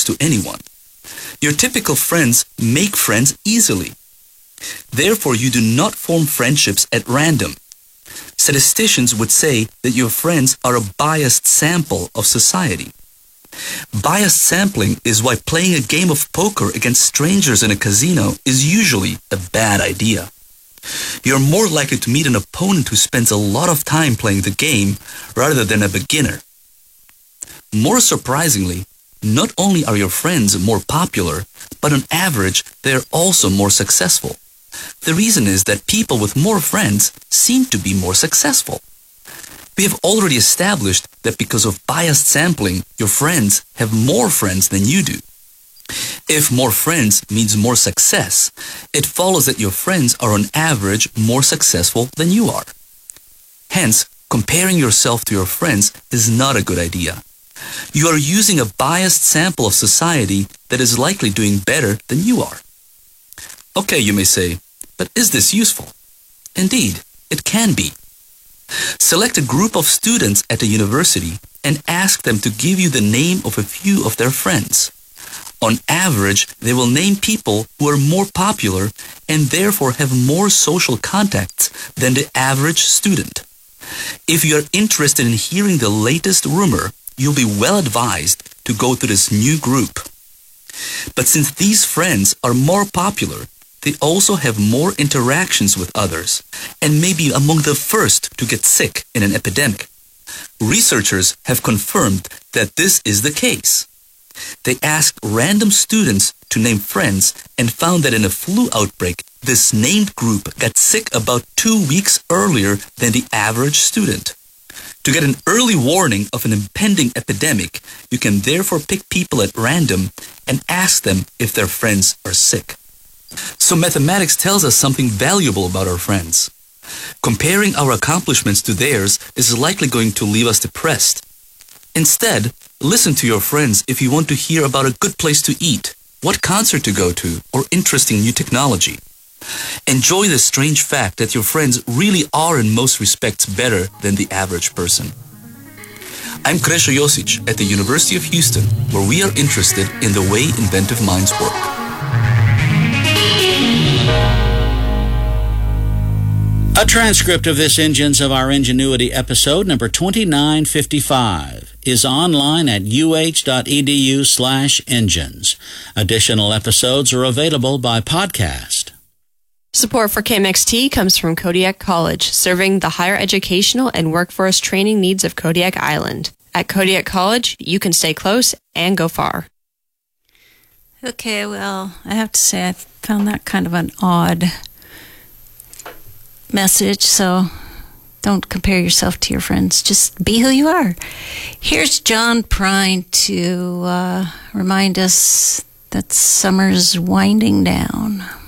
to anyone. Your typical friends make friends easily. Therefore, you do not form friendships at random. Statisticians would say that your friends are a biased sample of society. Biased sampling is why playing a game of poker against strangers in a casino is usually a bad idea. You're more likely to meet an opponent who spends a lot of time playing the game rather than a beginner. More surprisingly, not only are your friends more popular, but on average, they are also more successful. The reason is that people with more friends seem to be more successful. We have already established that because of biased sampling, your friends have more friends than you do. If more friends means more success, it follows that your friends are on average more successful than you are. Hence, comparing yourself to your friends is not a good idea. You are using a biased sample of society that is likely doing better than you are. Okay, you may say, but is this useful? Indeed, it can be. Select a group of students at a university and ask them to give you the name of a few of their friends. On average, they will name people who are more popular and therefore have more social contacts than the average student. If you are interested in hearing the latest rumor, you'll be well advised to go to this new group. But since these friends are more popular, they also have more interactions with others and may be among the first to get sick in an epidemic. Researchers have confirmed that this is the case. They asked random students to name friends and found that in a flu outbreak, this named group got sick about 2 weeks earlier than the average student. To get an early warning of an impending epidemic, you can therefore pick people at random and ask them if their friends are sick. So mathematics tells us something valuable about our friends. Comparing our accomplishments to theirs is likely going to leave us depressed. Instead, listen to your friends if you want to hear about a good place to eat, what concert to go to, or interesting new technology. Enjoy the strange fact that your friends really are in most respects better than the average person. I'm Krešo Josic at the University of Houston, where we are interested in the way inventive minds work. A transcript of this Engines of Our Ingenuity episode number 2955 is online at uh.edu/engines. Additional episodes are available by podcast. Support for KMXT comes from Kodiak College, serving the higher educational and workforce training needs of Kodiak Island. At Kodiak College, you can stay close and go far. Okay, well, I have to say I found that kind of an odd message, so don't compare yourself to your friends. Just be who you are. Here's John Prine to remind us that summer's winding down.